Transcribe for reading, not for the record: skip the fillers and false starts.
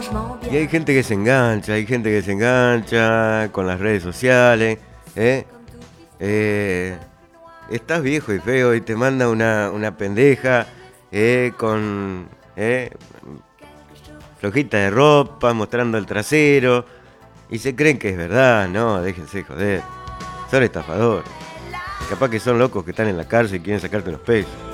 Y hay gente que se engancha, con las redes sociales, ¿eh? Estás viejo y feo y te manda una pendeja con flojita de ropa, mostrando el trasero, y se creen que es verdad. No, déjense de joder. Son estafadores. Capaz que son locos que están en la cárcel y quieren sacarte los pesos.